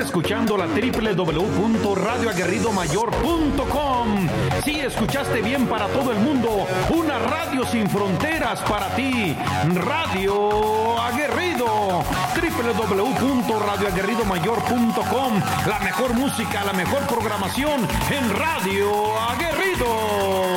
escuchando la www.radioaguerridomayor.com. Sí, escuchaste bien, para todo el mundo. Una radio sin fronteras para ti. Radio Aguerrido. www.radioaguerridomayor.com. La mejor música, la mejor programación en Radio Aguerrido.